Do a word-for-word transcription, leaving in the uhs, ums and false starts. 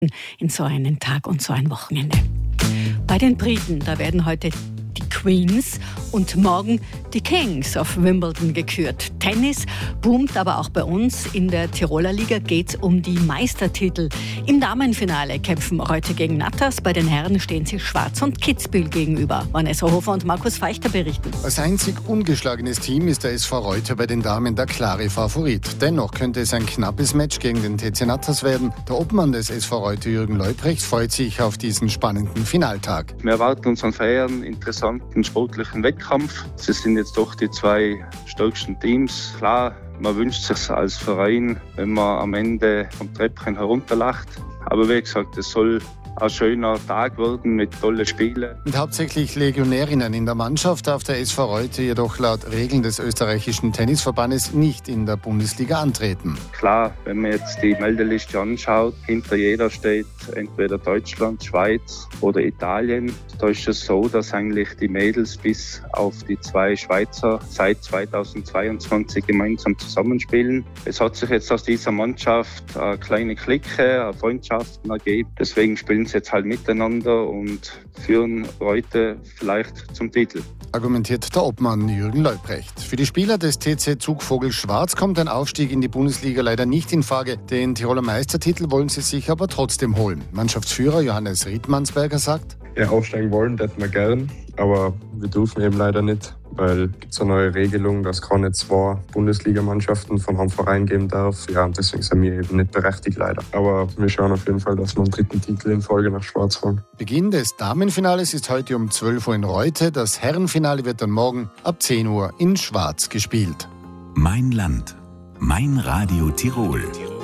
in so einen Tag und so ein Wochenende. Bei den Briten, da werden heute die Queens und morgen die Kings auf Wimbledon gekürt. Tennis boomt aber auch bei uns. In der Tiroler Liga geht es um die Meistertitel. Im Damenfinale kämpfen Reute gegen Natters. Bei den Herren stehen sich Schwarz und Kitzbühel gegenüber. Vanessa Hofer und Markus Feichter berichten. Als einzig ungeschlagenes Team ist der S V Reute bei den Damen der klare Favorit. Dennoch könnte es ein knappes Match gegen den T C Natters werden. Der Obmann des S V Reute, Jürgen Leubrecht, freut sich auf diesen spannenden Finaltag. Wir erwarten uns einen fairen, interessanten sportlichen Wettkampf. Sie sind jetzt doch die zwei stärksten Teams. Klar, man wünscht sich als Verein, wenn man am Ende vom Treppchen herunterlacht. Aber wie gesagt, es soll ein schöner Tag werden mit tollen Spielen. Mit hauptsächlich Legionärinnen in der Mannschaft darf der S V Reute jedoch laut Regeln des österreichischen Tennisverbandes nicht in der Bundesliga antreten. Klar, wenn man jetzt die Meldeliste anschaut, hinter jeder steht entweder Deutschland, Schweiz oder Italien. Da ist es so, dass eigentlich die Mädels bis auf die zwei Schweizer seit zweitausendzweiundzwanzig gemeinsam zusammenspielen. Es hat sich jetzt aus dieser Mannschaft eine kleine Clique, eine Freundschaften ergeben. Deswegen spielen sie jetzt halt miteinander und führen Reute vielleicht zum Titel. Argumentiert der Obmann Jürgen Leubrecht. Für die Spieler des T C Zugvogel Schwarz kommt ein Aufstieg in die Bundesliga leider nicht in Frage. Den Tiroler Meistertitel wollen sie sich aber trotzdem holen. Mannschaftsführer Johannes Riedmannsberger sagt: Ja, aufsteigen wollen, das wir gern, aber wir dürfen eben leider nicht, weil es gibt so eine neue Regelung, dass keine zwei Bundesligamannschaften von einem Verein geben darf. Ja, und deswegen sind wir eben nicht berechtigt leider. Aber wir schauen auf jeden Fall, dass wir einen dritten Titel in Folge nach Schwarz holen. Beginn des Damenfinales ist heute um zwölf Uhr in Reute. Das Herrenfinale wird dann morgen ab zehn Uhr in Schwarz gespielt. Mein Land, mein Radio Tirol.